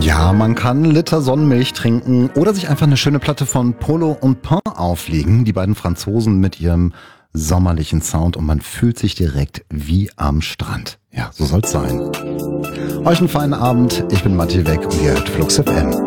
Ja, man kann einen Liter Sonnenmilch trinken oder sich einfach eine schöne Platte von Polo und Pain auflegen. Die beiden Franzosen mit ihrem sommerlichen Sound und man fühlt sich direkt wie am Strand. Ja, so soll's sein. Euch einen feinen Abend. Ich bin Matti Weck und ihr hört Flux FM.